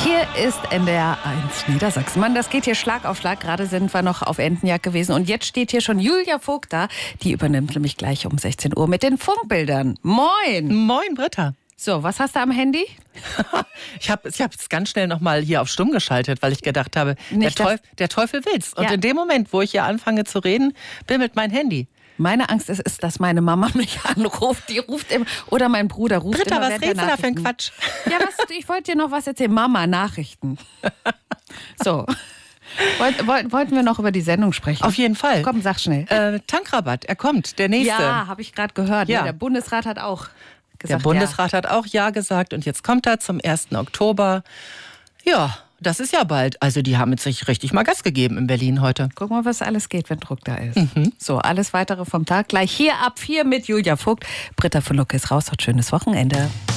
Hier ist NDR 1 Niedersachsen. Mann, das geht hier Schlag auf Schlag. Gerade sind wir noch auf Entenjagd gewesen. Und jetzt steht hier schon Julia Vogt da. Die übernimmt nämlich gleich um 16 Uhr mit den Funkbildern. Moin! Moin, Britta. So, was hast du am Handy? Ich hab es ganz schnell nochmal hier auf Stumm geschaltet, weil ich gedacht habe, der Teufel will's. Und in dem Moment, wo ich hier anfange zu reden, bimmelt mein Handy. Meine Angst ist, dass meine Mama mich anruft. Die ruft immer, oder mein Bruder ruft Britta, immer. was redest du da für ein Quatsch? Ja, ich wollte dir noch was erzählen. Mama, Nachrichten. So. Wollten wir noch über die Sendung sprechen? Auf jeden Fall. Komm, sag schnell. Tankrabatt, er kommt, der nächste. Ja, habe ich gerade gehört. Ja. Der Bundesrat hat auch gesagt, der Bundesrat hat auch Ja gesagt und jetzt kommt er zum 1. Oktober. Ja, das ist ja bald. Also die haben jetzt sich richtig mal Gas gegeben in Berlin heute. Guck mal, was alles geht, wenn Druck da ist. So, alles Weitere vom Tag gleich hier ab 4 mit Julia Vogt. Britta von Lucke ist raus. Hat schönes Wochenende.